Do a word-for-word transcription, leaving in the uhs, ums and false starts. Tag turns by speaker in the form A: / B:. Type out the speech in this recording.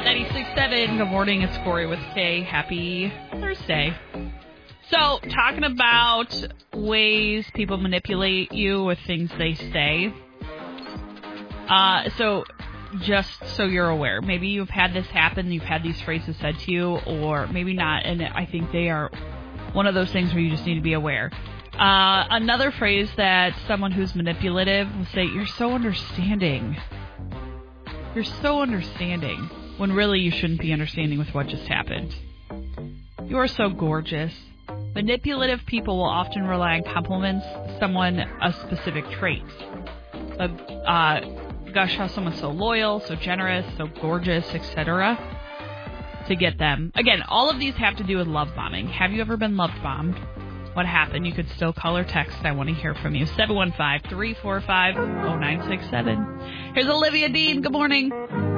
A: ninety-six point seven. Good morning. It's Corey with Kay. Happy Thursday. So, talking about ways people manipulate you with things they say. Uh, so, just so you're aware, maybe you've had this happen, you've had these phrases said to you, or maybe not, and I think they are one of those things where you just need to be aware. Uh, another phrase that someone who's manipulative will say, you're so understanding. You're so understanding, when really you shouldn't be understanding with what just happened. You are so gorgeous. Manipulative people will often rely on compliments, someone a specific trait. Uh, uh, gosh, how someone's so loyal, so generous, so gorgeous, et cetera to get them. Again, all of these have to do with love bombing. Have you ever been love bombed? What happened? You could still call or text. I want to hear from you. seven one five, three four five, zero nine six seven. Here's Olivia Dean. Good morning.